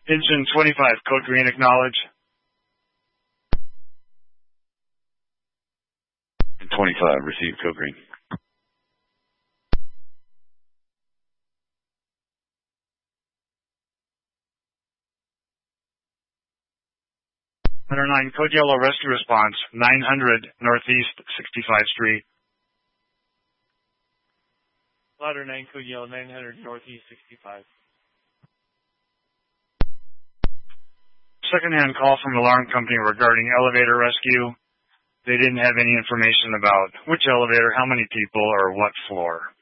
Engine 25, code green, acknowledge. 25, receive code green. Hunter 9, code yellow, rescue response, 900 Northeast 65th Street. Ladder 9, code yellow, 900 Northeast 65. Secondhand call from alarm company regarding elevator rescue. They didn't have any information about which elevator, how many people, or what floor.